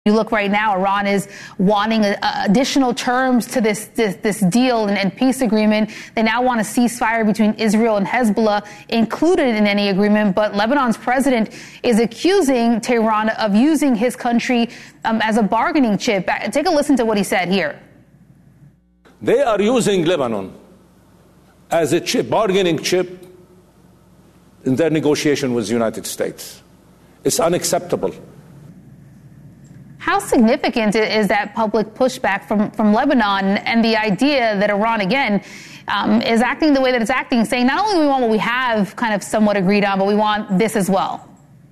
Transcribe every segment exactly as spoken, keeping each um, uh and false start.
You look right now, Iran is wanting uh, additional terms to this this, this deal and, and peace agreement. They now want a ceasefire between Israel and Hezbollah included in any agreement. But Lebanon's president is accusing Tehran of using his country um, as a bargaining chip. Take a listen to what he said here. They are using Lebanon as a chip, bargaining chip in their negotiation with the United States. It's unacceptable. How significant is that public pushback from, from Lebanon and the idea that Iran, again, um, is acting the way that it's acting, saying not only do we want what we have kind of somewhat agreed on, but we want this as well?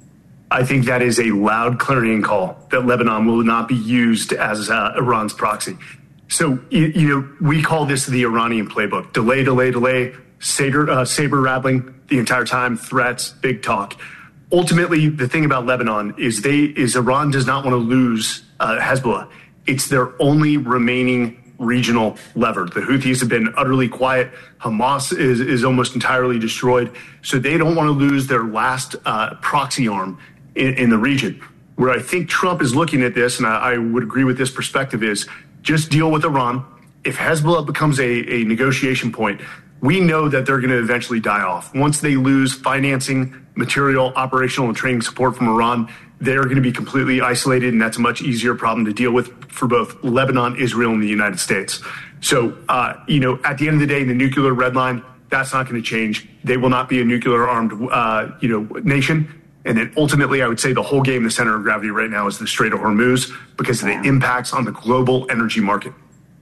I think that is a loud clarion call that Lebanon will not be used as uh, Iran's proxy. So, you, you know, we call this the Iranian playbook. Delay, delay, delay, saber, uh, saber rattling the entire time, threats, big talk. Ultimately, the thing about Lebanon is they is Iran does not want to lose uh, Hezbollah. It's their only remaining regional lever. The Houthis have been utterly quiet. Hamas is, is almost entirely destroyed. So they don't want to lose their last uh, proxy arm in, in the region. Where I think Trump is looking at this, and I, I would agree with this perspective, is just deal with Iran. If Hezbollah becomes a, a negotiation point, we know that they're going to eventually die off. Once they lose financing, material, operational, and training support from Iran, they're going to be completely isolated, and that's a much easier problem to deal with for both Lebanon, Israel, and the United States. So, uh, you know, at the end of the day, the nuclear red line, that's not going to change. They will not be a nuclear-armed, uh, you know, nation. And then ultimately, I would say the whole game, the center of gravity right now is the Strait of Hormuz because of the impacts on the global energy market.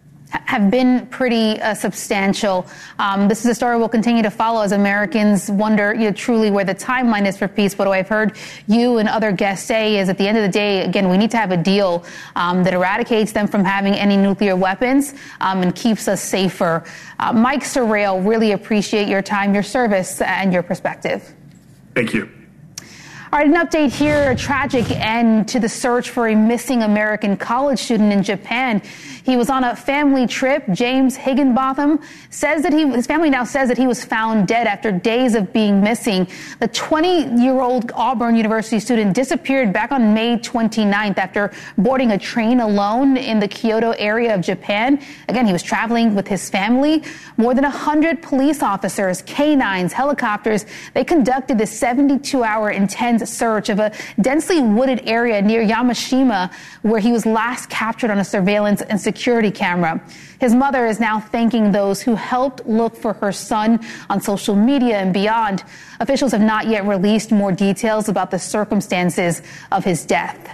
Have been pretty uh, substantial. Um, this is a story we'll continue to follow as Americans wonder, you know, truly where the timeline is for peace. But what I've heard you and other guests say is at the end of the day, again, we need to have a deal um, that eradicates them from having any nuclear weapons um, and keeps us safer. Uh, Mike Sorrell, really appreciate your time, your service, and your perspective. Thank you. All right, an update here, a tragic end to the search for a missing American college student in Japan. He was on a family trip. James Higginbotham says that he, his family now says that he was found dead after days of being missing. The twenty-year-old Auburn University student disappeared back on May twenty-ninth after boarding a train alone in the Kyoto area of Japan. Again, he was traveling with his family. More than one hundred police officers, canines, helicopters, they conducted this seventy-two hour intense search of a densely wooded area near Yamashima, where he was last captured on a surveillance and security camera. His mother is now thanking those who helped look for her son on social media and beyond. Officials have not yet released more details about the circumstances of his death.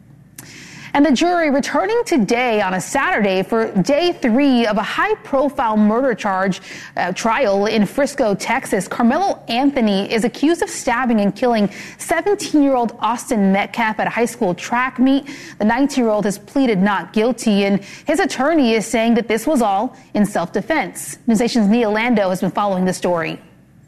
And the jury returning today on a Saturday for day three of a high-profile murder charge uh, trial in Frisco, Texas. Carmelo Anthony is accused of stabbing and killing seventeen-year-old Austin Metcalf at a high school track meet. The nineteen-year-old has pleaded not guilty, and his attorney is saying that this was all in self-defense. NewsNation's Nia Lando has been following the story.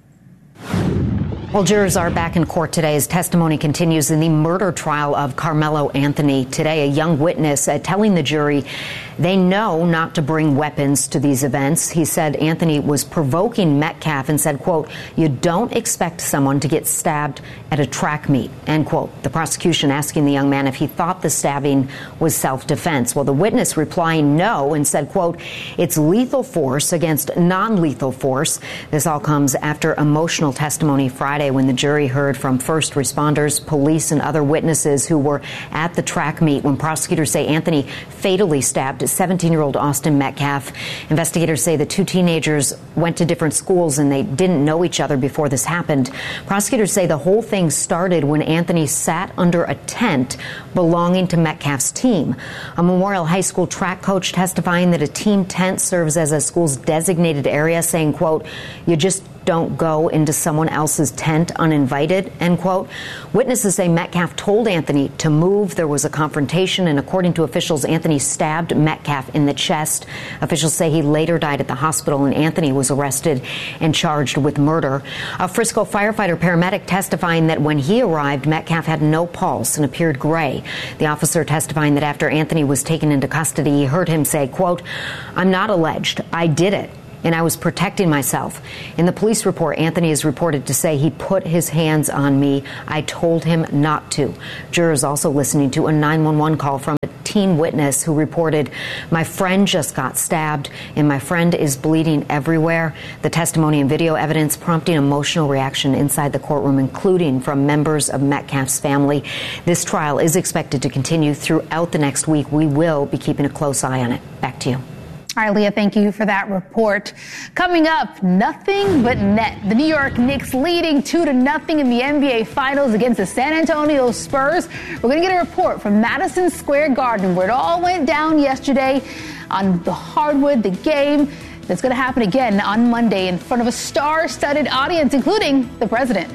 Well, jurors are back in court today as testimony continues in the murder trial of Carmelo Anthony. Today, a young witness uh, telling the jury they know not to bring weapons to these events. He said Anthony was provoking Metcalf and said, quote, "You don't expect someone to get stabbed at a track meet," end quote. The prosecution asking the young man if he thought the stabbing was self-defense. Well, the witness replying no and said, quote, "It's lethal force against non-lethal force." This all comes after emotional testimony Friday when the jury heard from first responders, police, and other witnesses who were at the track meet when prosecutors say Anthony fatally stabbed seventeen-year-old Austin Metcalf. Investigators say the two teenagers went to different schools and they didn't know each other before this happened. Prosecutors say the whole thing started when Anthony sat under a tent belonging to Metcalf's team. A Memorial High School track coach testifying that a team tent serves as a school's designated area, saying, quote, "You just don't go into someone else's tent uninvited," end quote. Witnesses say Metcalf told Anthony to move. There was a confrontation, and according to officials, Anthony stabbed Metcalf in the chest. Officials say he later died at the hospital, and Anthony was arrested and charged with murder. A Frisco firefighter paramedic testifying that when he arrived, Metcalf had no pulse and appeared gray. The officer testifying that after Anthony was taken into custody, he heard him say, quote, "I'm not alleged. I did it." and I was protecting myself. In the police report, Anthony is reported to say he put his hands on me. I told him not to. Jurors also listening to a nine one one call from a teen witness who reported, my friend just got stabbed and my friend is bleeding everywhere. The testimony and video evidence prompting emotional reaction inside the courtroom, including from members of Metcalf's family. This trial is expected to continue throughout the next week. We will be keeping a close eye on it. Back to you. All right, Leah, thank you for that report. Coming up, nothing but net. The New York Knicks leading two to nothing in the N B A Finals against the San Antonio Spurs. We're going to get a report from Madison Square Garden, where it all went down yesterday on the hardwood, the game that's going to happen again on Monday in front of a star-studded audience, including the president.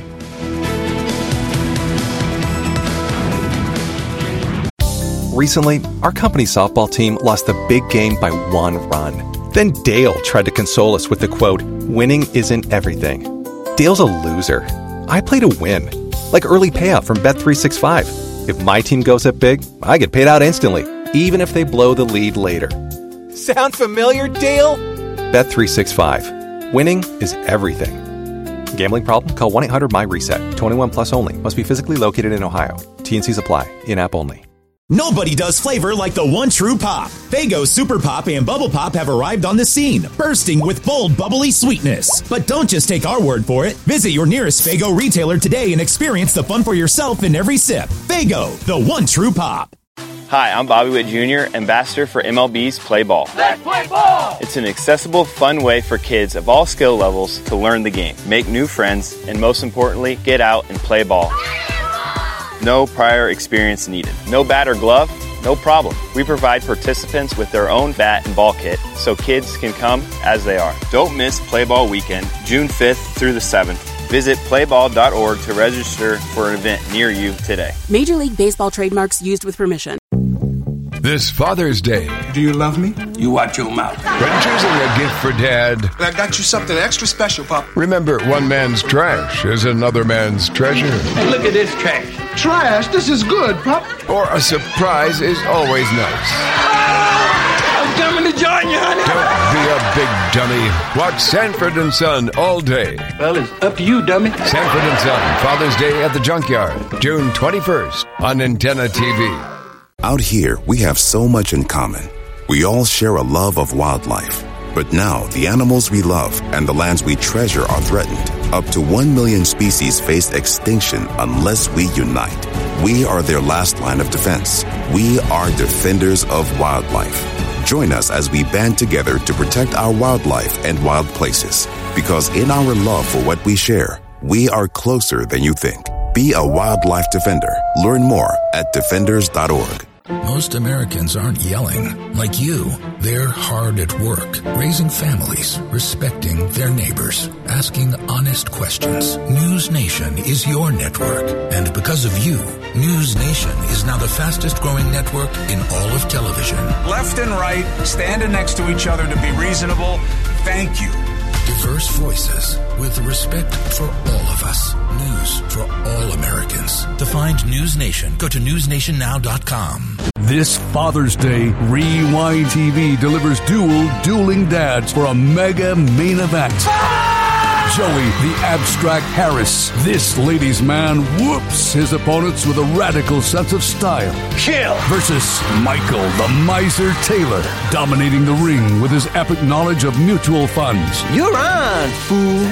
Recently, our company softball team lost the big game by one run. Then Dale tried to console us with the quote, winning isn't everything. Dale's a loser. I play to win. Like early payout from Bet three sixty-five. If my team goes up big, I get paid out instantly, even if they blow the lead later. Sound familiar, Dale? Bet three sixty-five. Winning is everything. Gambling problem? Call one eight hundred M Y reset. twenty-one plus only. Must be physically located in Ohio. T and Cs apply. In-app only. Nobody does flavor like the One True Pop. Faygo Super Pop and Bubble Pop have arrived on the scene, bursting with bold, bubbly sweetness. But don't just take our word for it. Visit your nearest Faygo retailer today and experience the fun for yourself in every sip. Faygo, the One True Pop. Hi, I'm Bobby Witt Junior, ambassador for M L B's Play Ball. Let's play ball! It's an accessible, fun way for kids of all skill levels to learn the game, make new friends, and most importantly, get out and play ball. No prior experience needed. No bat or glove? No problem. We provide participants with their own bat and ball kit so kids can come as they are. Don't miss Play Ball Weekend, June fifth through the seventh. Visit play ball dot org to register for an event near you today. Major League Baseball trademarks used with permission. This Father's Day. Do you love me? You watch your mouth. When choosing a gift for Dad, I got you something extra special, Pop. Remember, one man's trash is another man's treasure. Hey, look at this trash. Trash? This is good, Pop. Or a surprise is always nice. I'm coming to join you, honey. Don't be a big dummy. Watch Sanford and Son all day. Well, it's up to you, dummy. Sanford and Son, Father's Day at the Junkyard, June twenty-first on Antenna T V. Out here, we have so much in common. We all share a love of wildlife. But now, the animals we love and the lands we treasure are threatened. Up to one million species face extinction unless we unite. We are their last line of defense. We are defenders of wildlife. Join us as we band together to protect our wildlife and wild places. Because in our love for what we share, we are closer than you think. Be a wildlife defender. Learn more at defenders dot org. Most Americans aren't yelling like you. They're hard at work, raising families, respecting their neighbors, asking honest questions. News Nation is your network. And because of you, News Nation is now the fastest growing network in all of television. Left and right, standing next to each other to be reasonable. Thank you. Diverse voices with respect for all of us. News for all Americans. To find News Nation, go to news nation now dot com. This Father's Day, Rewind T V delivers dual dueling dads for a mega main event. Joey, the abstract Harris, this ladies' man, whoops his opponents with a radical sense of style. Chill. Versus Michael, the miser Taylor, dominating the ring with his epic knowledge of mutual funds. You're on, fool.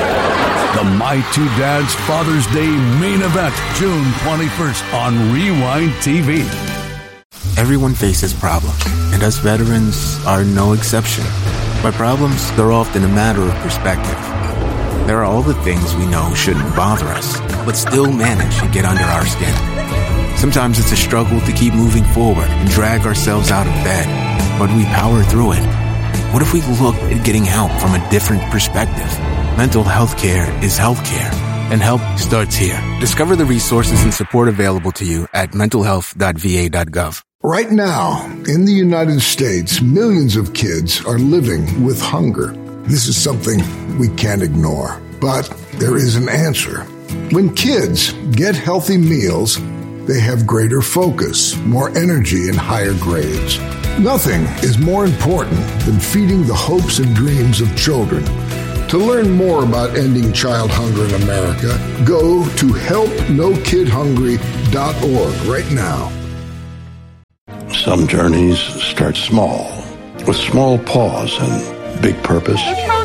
The My Two Dads Father's Day main event, June twenty-first on Rewind T V. Everyone faces problems, and us veterans are no exception. By problems, they're often a matter of perspective. There are all the things we know shouldn't bother us, but still manage to get under our skin. Sometimes it's a struggle to keep moving forward and drag ourselves out of bed, but we power through it. What if we looked at getting help from a different perspective? Mental health care is health care, and help starts here. Discover the resources and support available to you at mental health dot v a dot gov. Right now, in the United States, millions of kids are living with hunger. This is something we can't ignore, but there is an answer. When kids get healthy meals, they have greater focus, more energy, and higher grades. Nothing is more important than feeding the hopes and dreams of children. To learn more about ending child hunger in America, go to help no kid hungry dot org right now. Some journeys start small, with small pause and big purpose.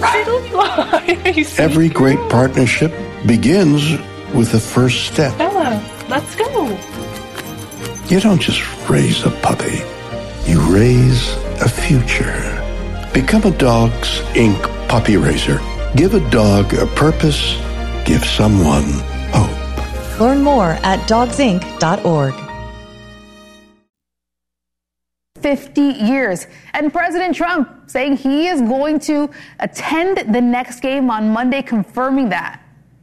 Every great partnership begins with the first step. Bella, let's go. You don't just raise a puppy, you raise a future. Become a Dogs Incorporated puppy raiser. Give a dog a purpose, give someone hope. Learn more at dogs inc dot org. fifty years. And President Trump saying he is going to attend the next game on Monday, confirming that.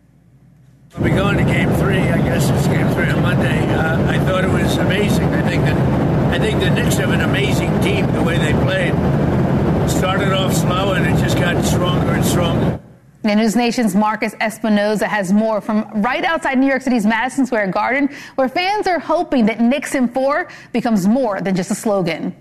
We'll be going to game three. I guess it's game three on Monday. Uh, I thought it was amazing. I think that I think the Knicks have an amazing team, the way they played. Started off slow and it just got stronger and stronger. And News Nation's Marcus Espinoza has more from right outside New York City's Madison Square Garden, where fans are hoping that Knicks in four becomes more than just a slogan.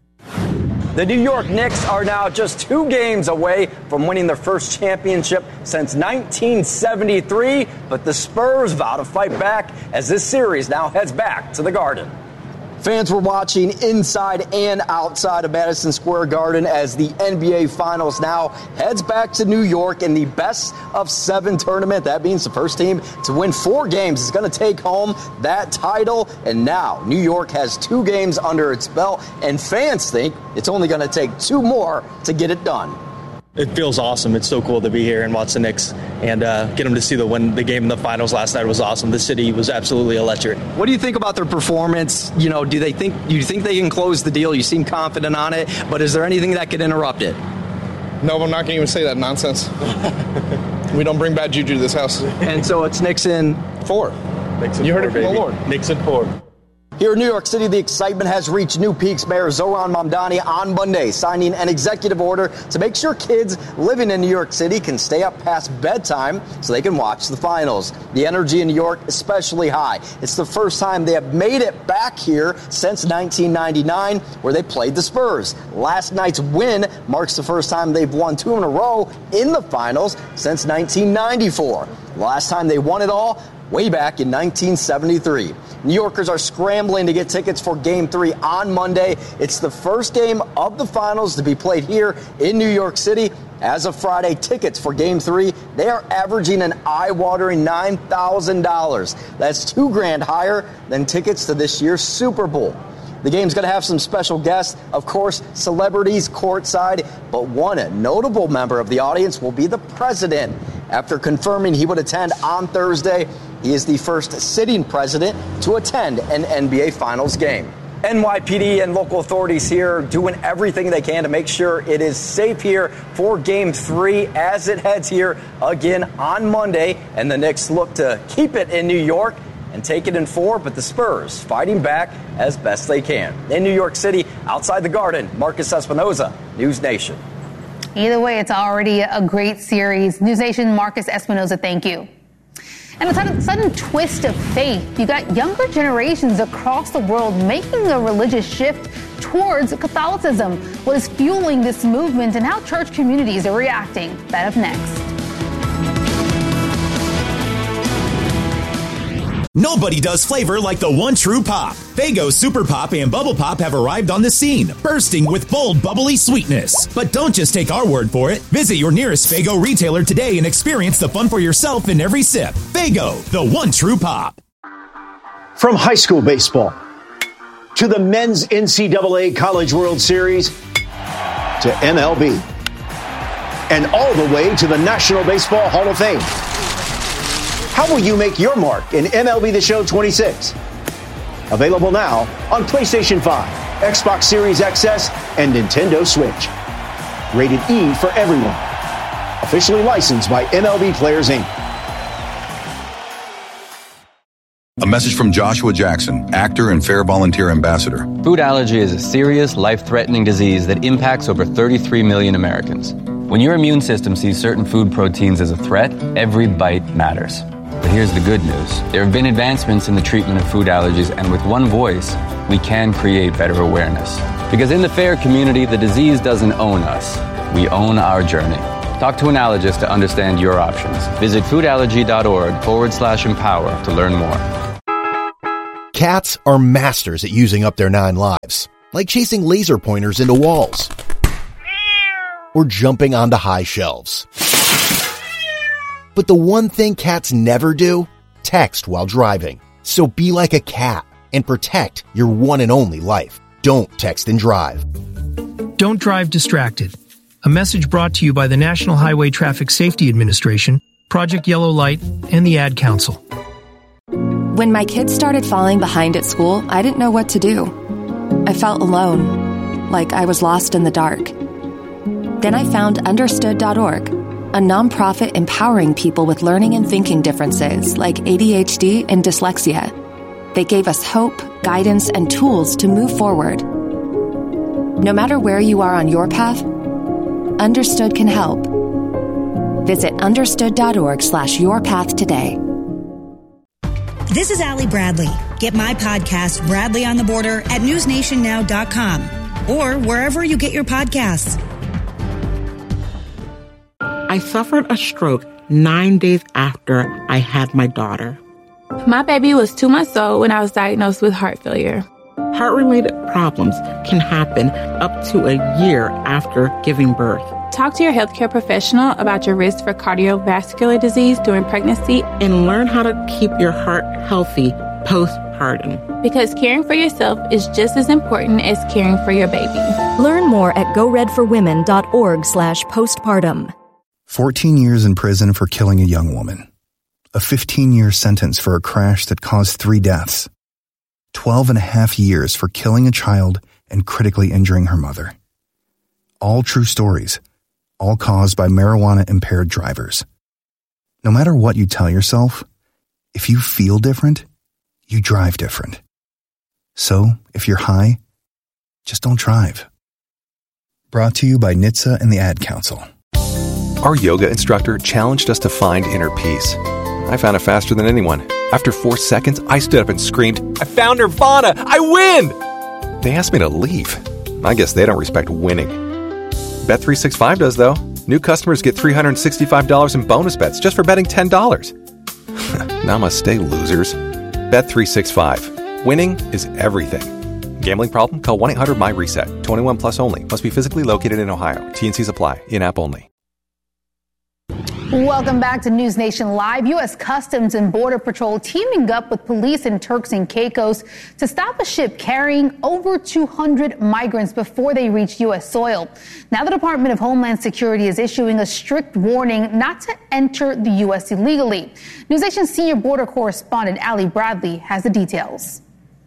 The New York Knicks are now just two games away from winning their first championship since nineteen seventy-three, but the Spurs vow to fight back as this series now heads back to the Garden. Fans were watching inside and outside of Madison Square Garden as the N B A Finals now heads back to New York in the best of seven tournament. That means the first team to win four games is going to take home that title. And now New York has two games under its belt, and fans think it's only going to take two more to get it done. It feels awesome. It's so cool to be here and watch the Knicks and uh, get them to see the win. The game in the finals last night was awesome. The city was absolutely electric. What do you think about their performance? You know, do they think do you think they can close the deal? You seem confident on it, but is there anything that could interrupt it? No, I'm not going to even say that nonsense. We don't bring bad juju to this house. And so it's Knicks in four. Knicks in you four, heard it from baby. the Lord. Knicks in four. Here in New York City, the excitement has reached new peaks. Mayor Zohran Mamdani on Monday signing an executive order to make sure kids living in New York City can stay up past bedtime so they can watch the finals. The energy in New York especially high. It's the first time they have made it back here since nineteen ninety-nine, where they played the Spurs. Last night's win marks the first time they've won two in a row in the finals since nineteen ninety-four. Last time they won it all, way back in nineteen seventy-three. New Yorkers are scrambling to get tickets for Game three on Monday. It's the first game of the finals to be played here in New York City. As of Friday, tickets for Game three, they are averaging an eye-watering nine thousand dollars. That's two grand higher than tickets to this year's Super Bowl. The game's going to have some special guests, of course, celebrities courtside, but one notable member of the audience will be the president. After confirming he would attend on Thursday, he is the first sitting president to attend an N B A Finals game. N Y P D and local authorities here doing everything they can to make sure it is safe here for Game three as it heads here again on Monday. And the Knicks look to keep it in New York and take it in four, but the Spurs fighting back as best they can. In New York City, outside the Garden, Marcus Espinoza, News Nation. Either way, it's already a great series. News Nation, Marcus Espinoza, thank you. And a sudden, sudden twist of fate. You got younger generations across the world making a religious shift towards Catholicism. What is fueling this movement and how church communities are reacting? That up next. Nobody does flavor like the one true pop. Faygo Super Pop and Bubble Pop have arrived on the scene, bursting with bold, bubbly sweetness. But don't just take our word for it. Visit your nearest Faygo retailer today and experience the fun for yourself in every sip. Faygo, the one true pop. From high school baseball to the men's N C double A College World Series to M L B and all the way to the National Baseball Hall of Fame. How will you make your mark in M L B The Show twenty-six? Available now on PlayStation five, Xbox Series X S, and Nintendo Switch. Rated E for everyone. Officially licensed by M L B Players, Incorporated. A message from Joshua Jackson, actor and Fair Volunteer Ambassador. Food allergy is a serious, life-threatening disease that impacts over thirty-three million Americans. When your immune system sees certain food proteins as a threat, every bite matters. But here's the good news. There have been advancements in the treatment of food allergies, and with one voice, we can create better awareness. Because in the FAIR community, the disease doesn't own us. We own our journey. Talk to an allergist to understand your options. Visit foodallergy.org forward slash empower to learn more. Cats are masters at using up their nine lives, like chasing laser pointers into walls or jumping onto high shelves. But the one thing cats never do? Text while driving. So be like a cat and protect your one and only life. Don't text and drive. Don't drive distracted. A message brought to you by the National Highway Traffic Safety Administration, Project Yellow Light, and the Ad Council. When my kids started falling behind at school, I didn't know what to do. I felt alone, like I was lost in the dark. Then I found understood dot org, a nonprofit empowering people with learning and thinking differences like A D H D and dyslexia. They gave us hope, guidance, and tools to move forward. No matter where you are on your path, Understood can help. Visit understood dot org slash your path today. This is Allie Bradley. Get my podcast, Bradley on the Border, at news nation now dot com or wherever you get your podcasts. I suffered a stroke nine days after I had my daughter. My baby was two months old when I was diagnosed with heart failure. Heart-related problems can happen up to a year after giving birth. Talk to your healthcare professional about your risk for cardiovascular disease during pregnancy and learn how to keep your heart healthy postpartum. Because caring for yourself is just as important as caring for your baby. Learn more at go red for women dot org slash postpartum. fourteen years in prison for killing a young woman. A fifteen-year sentence for a crash that caused three deaths. twelve and a half years for killing a child and critically injuring her mother. All true stories, all caused by marijuana-impaired drivers. No matter what you tell yourself, if you feel different, you drive different. So, if you're high, just don't drive. Brought to you by N H T S A and the Ad Council. Our yoga instructor challenged us to find inner peace. I found it faster than anyone. After four seconds, I stood up and screamed, "I found Nirvana! I win!" They asked me to leave. I guess they don't respect winning. Bet three sixty-five does, though. New customers get three hundred sixty-five dollars in bonus bets just for betting ten dollars. Namaste, losers. Bet three sixty-five. Winning is everything. Gambling problem? Call one eight hundred M Y reset. twenty-one plus only. Must be physically located in Ohio. T N Cs apply. In-app only. Welcome back to News Nation Live. U S Customs and Border Patrol teaming up with police in Turks and Caicos to stop a ship carrying over two hundred migrants before they reach U S soil. Now the Department of Homeland Security is issuing a strict warning not to enter the U S illegally. News Nation senior border correspondent Allie Bradley has the details.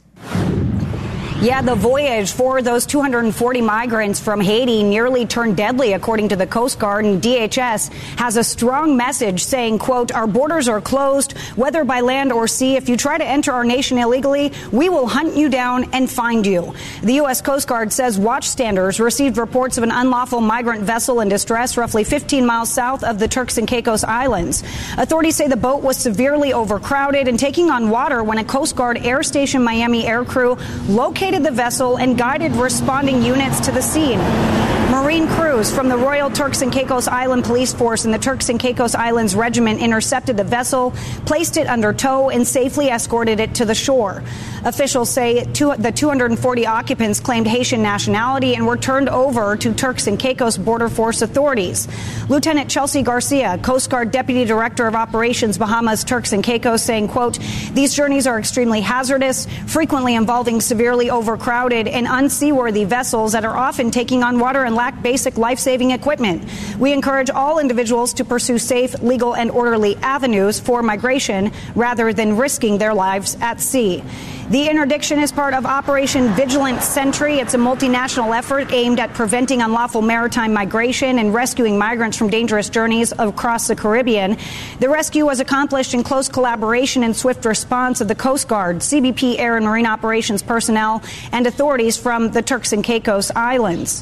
Yeah, the voyage for those two hundred forty migrants from Haiti nearly turned deadly, according to the Coast Guard, and D H S has a strong message saying, quote, "Our borders are closed, whether by land or sea. If you try to enter our nation illegally, we will hunt you down and find you." The U S Coast Guard says watchstanders received reports of an unlawful migrant vessel in distress roughly fifteen miles south of the Turks and Caicos Islands. Authorities say the boat was severely overcrowded and taking on water when a Coast Guard Air Station Miami air crew located the vessel and guided responding units to the scene. Marine crews from the Royal Turks and Caicos Island Police Force and the Turks and Caicos Islands Regiment intercepted the vessel, placed it under tow, and safely escorted it to the shore. Officials say two, the two hundred forty occupants claimed Haitian nationality and were turned over to Turks and Caicos Border Force authorities. Lieutenant Chelsea Garcia, Coast Guard Deputy Director of Operations Bahamas, Turks and Caicos, saying, quote, "These journeys are extremely hazardous, frequently involving severely overcrowded and unseaworthy vessels that are often taking on water and lack basic life-saving equipment. We encourage all individuals to pursue safe, legal, and orderly avenues for migration rather than risking their lives at sea." The interdiction is part of Operation Vigilant Sentry. It's a multinational effort aimed at preventing unlawful maritime migration and rescuing migrants from dangerous journeys across the Caribbean. The rescue was accomplished in close collaboration and swift response of the Coast Guard, C B P Air and Marine Operations personnel, and authorities from the Turks and Caicos Islands.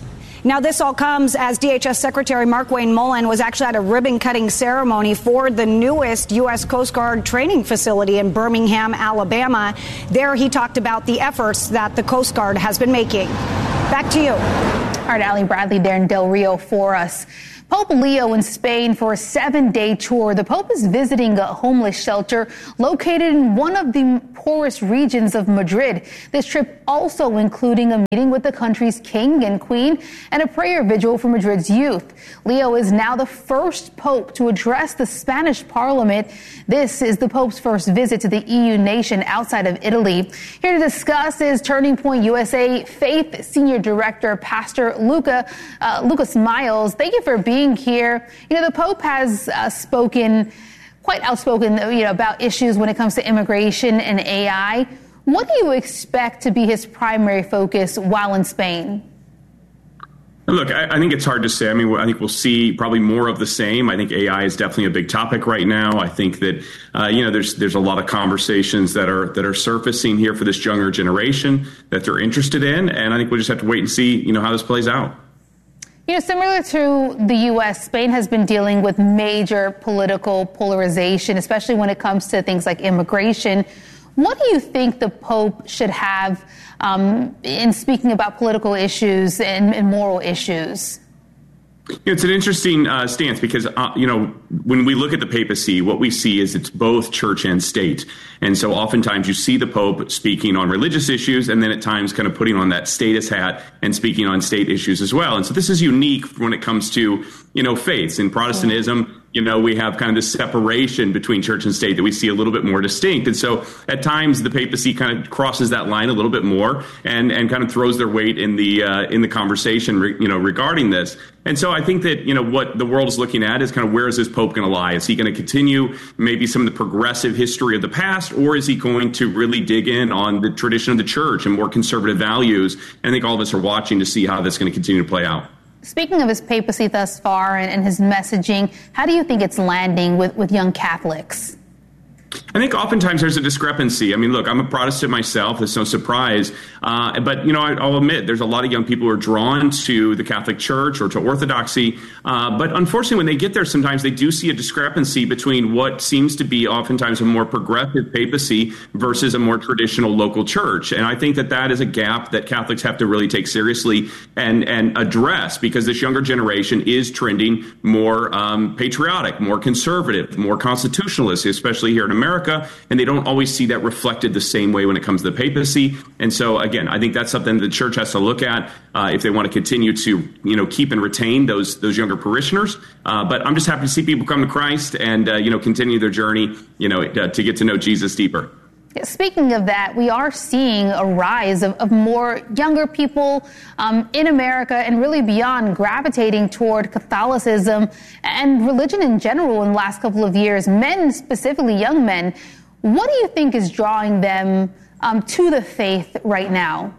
Now, this all comes as D H S Secretary Markwayne Mullin was actually at a ribbon-cutting ceremony for the newest U S Coast Guard training facility in Birmingham, Alabama. There he talked about the efforts that the Coast Guard has been making. Back to you. All right, Allie Bradley there in Del Rio for us. Pope Leo in Spain for a seven-day tour. The Pope is visiting a homeless shelter located in one of the poorest regions of Madrid. This trip also including a meeting with the country's king and queen and a prayer vigil for Madrid's youth. Leo is now the first pope to address the Spanish parliament. This is the Pope's first visit to the E U nation outside of Italy. Here to discuss is Turning Point U S A Faith Senior Director, Pastor Luca, uh, Lucas Miles. Thank you for being here. You know, the Pope has uh, spoken, quite outspoken, you know, about issues when it comes to immigration and A I. What do you expect to be his primary focus while in Spain? Look, I, I think it's hard to say. I mean, I think we'll see probably more of the same. I think A I is definitely a big topic right now. I think that, uh, you know, there's there's a lot of conversations that are that are surfacing here for this younger generation that they're interested in. And I think we'll just have to wait and see, you know, how this plays out. You know, similar to the U S, Spain has been dealing with major political polarization, especially when it comes to things like immigration. What do you think the Pope should have um, in speaking about political issues and, and moral issues? It's an interesting uh, stance because, uh, you know, when we look at the papacy, what we see is it's both church and state. And so oftentimes you see the Pope speaking on religious issues and then at times kind of putting on that status hat and speaking on state issues as well. And so this is unique when it comes to, you know, faiths. In Protestantism, you know, we have kind of this separation between church and state that we see a little bit more distinct. And so at times the papacy kind of crosses that line a little bit more and, and kind of throws their weight in the uh, in the conversation, re, you know, regarding this. And so I think that, you know, what the world is looking at is kind of where is this Pope going to lie? Is he going to continue maybe some of the progressive history of the past, or is he going to really dig in on the tradition of the church and more conservative values? And I think all of us are watching to see how that's going to continue to play out. Speaking of his papacy thus far and, and his messaging, how do you think it's landing with, with young Catholics? I think oftentimes there's a discrepancy. I mean, look, I'm a Protestant myself. It's no surprise. Uh, but, you know, I, I'll admit there's a lot of young people who are drawn to the Catholic Church or to Orthodoxy. Uh, but unfortunately, when they get there, sometimes they do see a discrepancy between what seems to be oftentimes a more progressive papacy versus a more traditional local church. And I think that that is a gap that Catholics have to really take seriously and, and address, because this younger generation is trending more um, patriotic, more conservative, more constitutionalist, especially here in America. America, and they don't always see that reflected the same way when it comes to the papacy. And so, again, I think that's something the church has to look at uh, if they want to continue to, you know, keep and retain those those younger parishioners. Uh, but I'm just happy to see people come to Christ and, uh, you know, continue their journey, you know, uh, to get to know Jesus deeper. Speaking of that, we are seeing a rise of, of more younger people um, in America and really beyond gravitating toward Catholicism and religion in general in the last couple of years, men, specifically young men. What do you think is drawing them um, to the faith right now?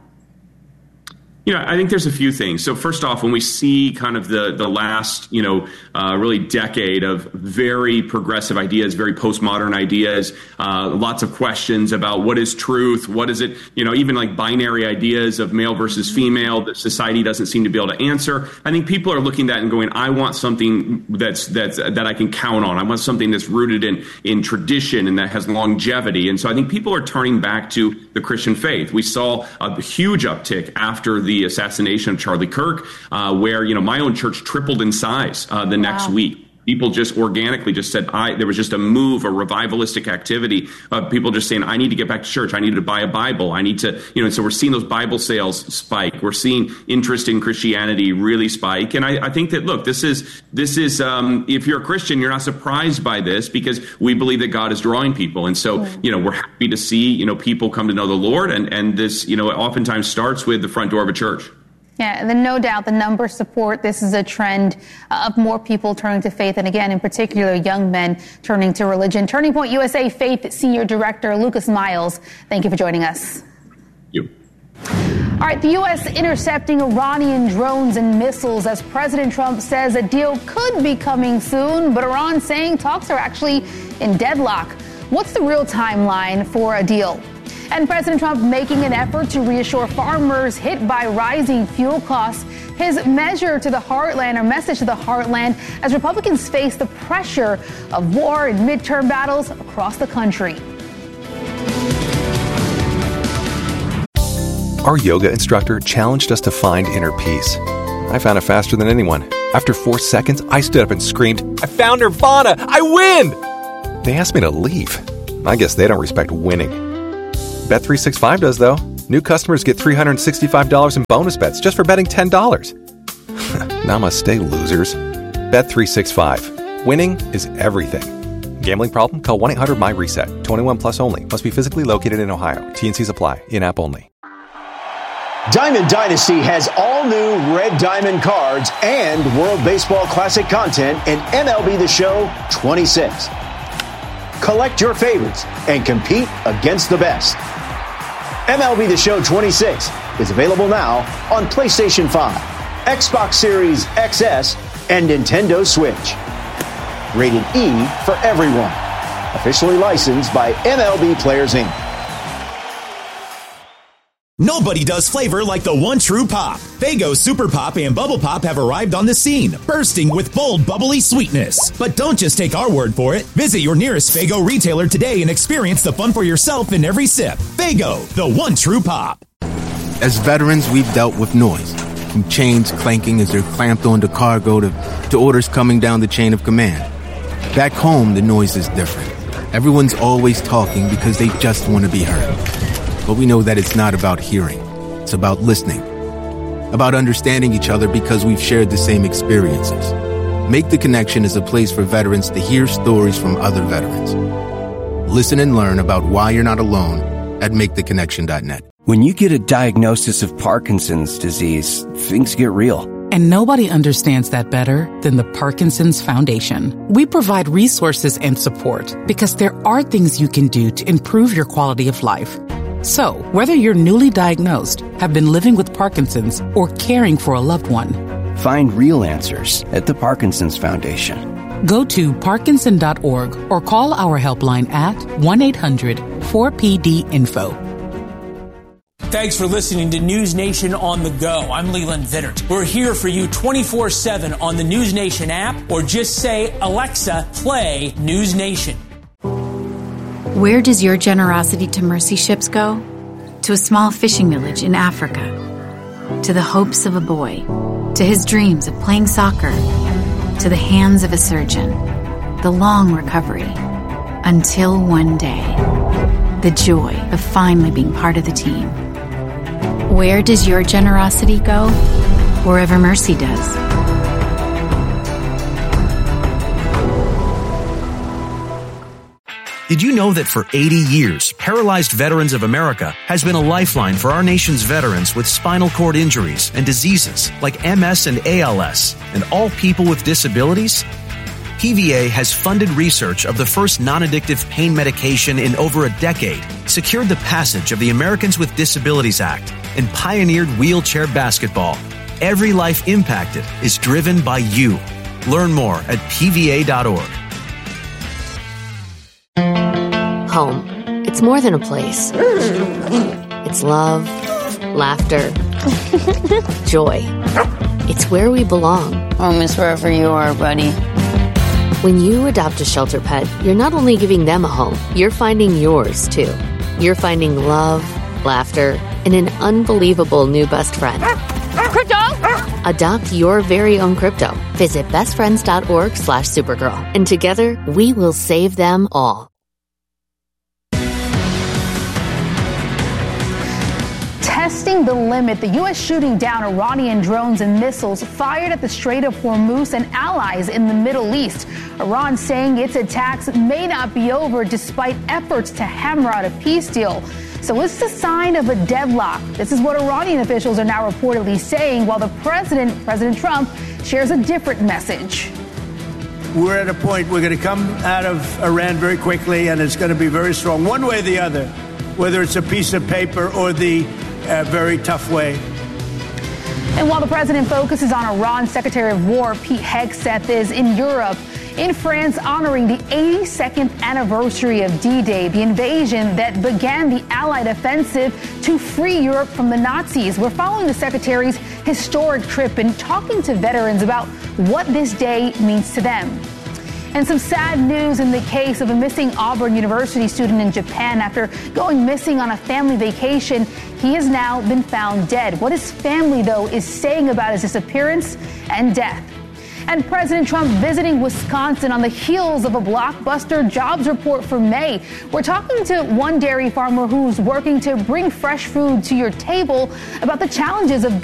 You know, I think there's a few things. So first off, when we see kind of the the last, you know, uh, really decade of very progressive ideas, very postmodern ideas, uh, lots of questions about what is truth, what is it, you know, even like binary ideas of male versus female that society doesn't seem to be able to answer. I think people are looking at that and going, I want something that's that's that I can count on. I want something that's rooted in in tradition and that has longevity. And so I think people are turning back to the Christian faith. We saw a huge uptick after the The assassination of Charlie Kirk, uh, where, you know, my own church tripled in size uh, the wow. next week. People just organically just said, I, there was just a move, a revivalistic activity of people just saying, I need to get back to church. I need to buy a Bible. I need to, you know, and so we're seeing those Bible sales spike. We're seeing interest in Christianity really spike. And I, I think that, look, this is, this is, um, if you're a Christian, you're not surprised by this because we believe that God is drawing people. And so, mm. you know, we're happy to see, you know, people come to know the Lord. And, and this, you know, it oftentimes starts with the front door of a church. Yeah, and then no doubt the numbers support this is a trend uh, of more people turning to faith, and again, in particular, young men turning to religion. Turning Point U S A Faith Senior Director Lucas Miles, thank you for joining us. Thank you. All right, the U S intercepting Iranian drones and missiles as President Trump says a deal could be coming soon, but Iran saying talks are actually in deadlock. What's the real timeline for a deal? And President Trump making an effort to reassure farmers hit by rising fuel costs, his measure to the heartland, or message to the heartland, as Republicans face the pressure of war and midterm battles across the country. Our yoga instructor challenged us to find inner peace. I found it faster than anyone. After four seconds, I stood up and screamed, "I found Nirvana! I win!" They asked me to leave. I guess they don't respect winning. Bet three sixty-five does, though. New customers get three hundred sixty-five dollars in bonus bets just for betting ten dollars. Namaste, losers. Bet three sixty-five. Winning is everything. Gambling problem? Call one eight hundred my reset. twenty-one plus only. Must be physically located in Ohio. T N Cs apply. In-app only. Diamond Dynasty has all new Red Diamond cards and World Baseball Classic content in M L B The Show twenty-six. Collect your favorites and compete against the best. M L B The Show twenty-six is available now on PlayStation five, Xbox Series X S, and Nintendo Switch. Rated E for everyone. Officially licensed by M L B Players, Incorporated. Nobody does flavor like the one true pop. Faygo Super Pop and Bubble Pop have arrived on the scene, bursting with bold, bubbly sweetness. But don't just take our word for it. Visit your nearest Faygo retailer today and experience the fun for yourself in every sip. Faygo, the one true pop. As veterans, we've dealt with noise, from chains clanking as they're clamped onto cargo to, to orders coming down the chain of command. Back home, the noise is different. Everyone's always talking because they just want to be heard. But we know that it's not about hearing. It's about listening. About understanding each other because we've shared the same experiences. Make the Connection is a place for veterans to hear stories from other veterans. Listen and learn about why you're not alone at make the connection dot net. When you get a diagnosis of Parkinson's disease, things get real. And nobody understands that better than the Parkinson's Foundation. We provide resources and support because there are things you can do to improve your quality of life. So, whether you're newly diagnosed, have been living with Parkinson's, or caring for a loved one, find real answers at the Parkinson's Foundation. Go to parkinson dot org or call our helpline at one eight hundred four P D info. Thanks for listening to News Nation on the Go. I'm Leland Vittert. We're here for you twenty-four seven on the News Nation app, or just say, Alexa, play News Nation. Where does your generosity to mercy ships go? To a small fishing village in Africa. To the hopes of a boy. To his dreams of playing soccer. To the hands of a surgeon. The long recovery. Until one day. The joy of finally being part of the team. Where does your generosity go? Wherever mercy does. Did you know that for eighty years, Paralyzed Veterans of America has been a lifeline for our nation's veterans with spinal cord injuries and diseases like M S and A L S, and all people with disabilities? P V A has funded research of the first non-addictive pain medication in over a decade, secured the passage of the Americans with Disabilities Act, and pioneered wheelchair basketball. Every life impacted is driven by you. Learn more at P V A dot org. Home. It's more than a place. It's love, laughter, joy. It's where we belong. Home is wherever you are, buddy. When you adopt a shelter pet, you're not only giving them a home, you're finding yours, too. You're finding love, laughter, and an unbelievable new best friend. Crypto! Adopt your very own crypto. Visit bestfriends.org slash Supergirl. And together, we will save them all. Testing the limit, the U S shooting down Iranian drones and missiles fired at the Strait of Hormuz and allies in the Middle East. Iran saying its attacks may not be over despite efforts to hammer out a peace deal. So it's a sign of a deadlock. This is what Iranian officials are now reportedly saying, while the president, President Trump, shares a different message. We're at a point we're going to come out of Iran very quickly, and it's going to be very strong, one way or the other, whether it's a piece of paper or the uh, very tough way. And while the president focuses on Iran, Secretary of War Pete Hegseth is in Europe. In France, honoring the eighty-second anniversary of D-Day, the invasion that began the Allied offensive to free Europe from the Nazis. We're following the secretary's historic trip and talking to veterans about what this day means to them. And some sad news in the case of a missing Auburn University student in Japan. After going missing on a family vacation, he has now been found dead. What his family, though, is saying about his disappearance and death. And President Trump visiting Wisconsin on the heels of a blockbuster jobs report for May. We're talking to one dairy farmer who's working to bring fresh food to your table about the challenges of